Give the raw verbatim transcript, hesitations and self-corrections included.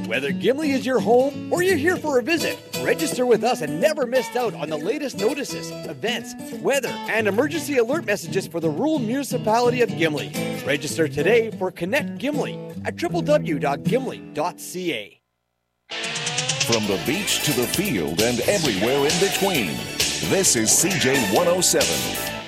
Whether Gimli is your home or you're here for a visit, register with us and never miss out on the latest notices, events, weather, and emergency alert messages for the rural municipality of Gimli. Register today for Connect Gimli at w w w dot gimli dot c a. From the beach to the field and everywhere in between, this is C J one oh seven.